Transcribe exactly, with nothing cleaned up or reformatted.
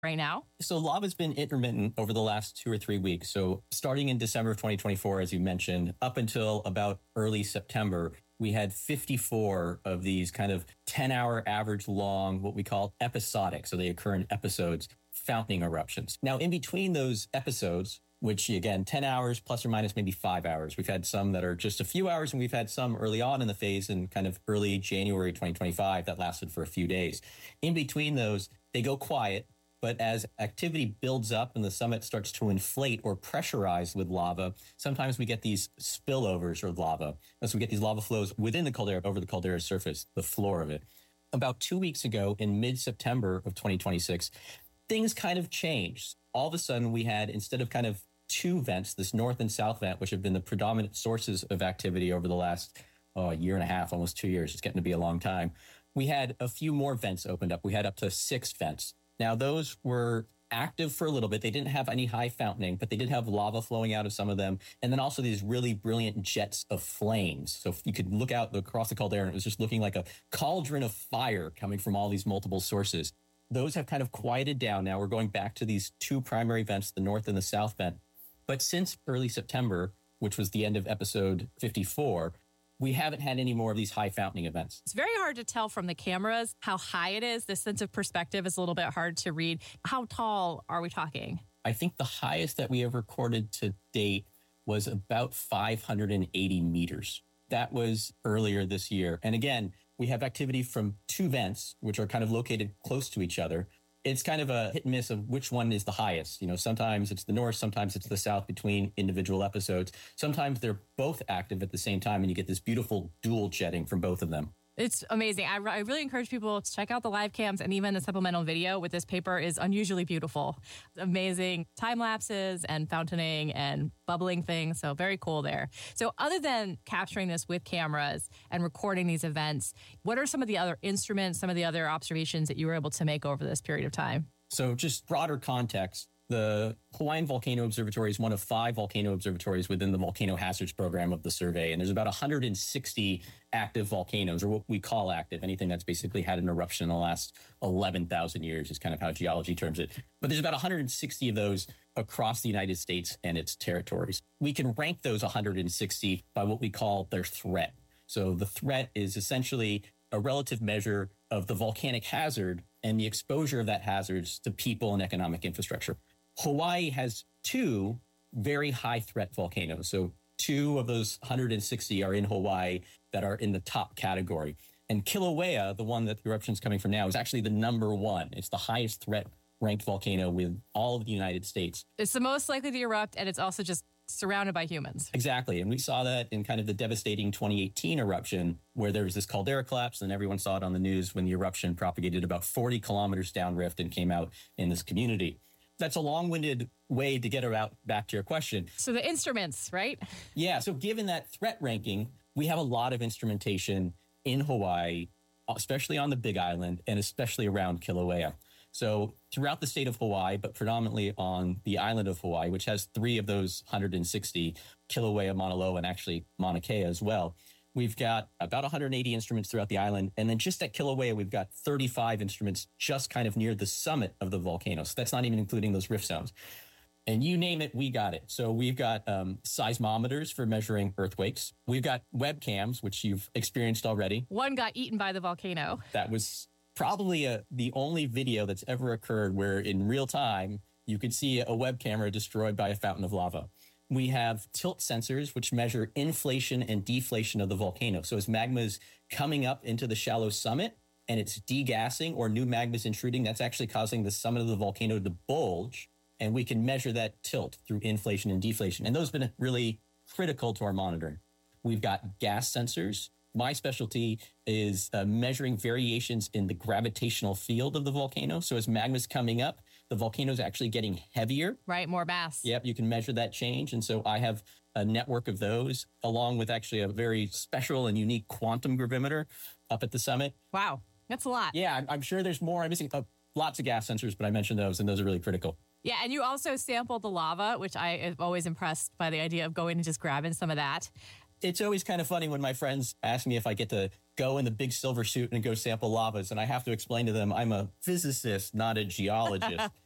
right now? So lava's been intermittent over the last two or three weeks. So starting in December of twenty twenty-four, as you mentioned, up until about early September, we had fifty-four of these kind of ten hour average long, what we call episodic. So they occur in episodes, fountaining eruptions. Now, in between those episodes, which again, ten hours plus or minus maybe five hours. We've had some that are just a few hours, and we've had some early on in the phase in kind of early January twenty twenty-five that lasted for a few days. In between those, they go quiet. But as activity builds up and the summit starts to inflate or pressurize with lava, sometimes we get these spillovers of lava. As we get these lava flows within the caldera, over the caldera's surface, the floor of it. About two weeks ago, in mid-September of twenty twenty-six, things kind of changed. All of a sudden, we had, instead of kind of two vents, this north and south vent, which have been the predominant sources of activity over the last oh, year and a half, almost two years. It's getting to be a long time. We had a few more vents opened up. We had up to six vents. Now, those were active for a little bit. They didn't have any high fountaining, but they did have lava flowing out of some of them. And then also these really brilliant jets of flames. So you could look out across the caldera and it was just looking like a cauldron of fire coming from all these multiple sources. Those have kind of quieted down now. We're going back to these two primary vents, the north and the south vent. But since early September, which was the end of episode fifty-four, we haven't had any more of these high fountaining events. It's very hard to tell from the cameras how high it is. The sense of perspective is a little bit hard to read. How tall are we talking? I think the highest that we have recorded to date was about five hundred eighty meters. That was earlier this year. And again, we have activity from two vents, which are kind of located close to each other. It's kind of a hit and miss of which one is the highest. You know, sometimes it's the north, sometimes it's the south between individual episodes. Sometimes they're both active at the same time, and you get this beautiful dual jetting from both of them. It's amazing. I, I really encourage people to check out the live cams, and even the supplemental video with this paper is unusually beautiful. Amazing time lapses and fountain and bubbling things. So very cool there. So other than capturing this with cameras and recording these events, what are some of the other instruments, some of the other observations that you were able to make over this period of time? So just broader context. The Hawaiian Volcano Observatory is one of five volcano observatories within the Volcano Hazards Program of the survey. And there's about one hundred sixty active volcanoes, or what we call active. Anything that's basically had an eruption in the last eleven thousand years is kind of how geology terms it. But there's about one hundred sixty of those across the United States and its territories. We can rank those one hundred sixty by what we call their threat. So the threat is essentially a relative measure of the volcanic hazard and the exposure of that hazards to people and economic infrastructure. Hawaii has two very high threat volcanoes. So two of those one hundred sixty are in Hawaii that are in the top category. And Kilauea, the one that the eruption is coming from now, is actually the number one. It's the highest threat ranked volcano with all of the United States. It's the most likely to erupt, and it's also just surrounded by humans. Exactly. And we saw that in kind of the devastating twenty eighteen eruption, where there was this caldera collapse, and everyone saw it on the news when the eruption propagated about forty kilometers downrift and came out in this community. That's a long-winded way to get about back to your question. So the instruments, right? Yeah. So given that threat ranking, we have a lot of instrumentation in Hawaii, especially on the Big Island and especially around Kilauea. So throughout the state of Hawaii, but predominantly on the island of Hawaii, which has three of those one hundred sixty, Kilauea, Mauna Loa, and actually Mauna Kea as well. We've got about one hundred eighty instruments throughout the island. And then just at Kilauea, we've got thirty-five instruments just kind of near the summit of the volcano. So that's not even including those rift zones. And you name it, we got it. So we've got um, seismometers for measuring earthquakes. We've got webcams, which you've experienced already. One got eaten by the volcano. That was probably a, the only video that's ever occurred where in real time, you could see a web camera destroyed by a fountain of lava. We have tilt sensors, which measure inflation and deflation of the volcano. So as magma is coming up into the shallow summit and it's degassing or new magma is intruding, that's actually causing the summit of the volcano to bulge. And we can measure that tilt through inflation and deflation. And those have been really critical to our monitoring. We've got gas sensors. My specialty is uh, measuring variations in the gravitational field of the volcano. So as magma's coming up, the volcano is actually getting heavier. Right, more mass. Yep, you can measure that change. And so I have a network of those, along with actually a very special and unique quantum gravimeter up at the summit. Wow, that's a lot. Yeah, I'm, I'm sure there's more. I'm missing uh, lots of gas sensors, but I mentioned those, and those are really critical. Yeah, and you also sampled the lava, which I am always impressed by the idea of going and just grabbing some of that. It's always kind of funny when my friends ask me if I get to go in the big silver suit and go sample lavas. And I have to explain to them, I'm a physicist, not a geologist.